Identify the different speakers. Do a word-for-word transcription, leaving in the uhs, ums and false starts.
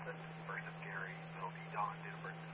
Speaker 1: First of Gary, middle D Don, date of birth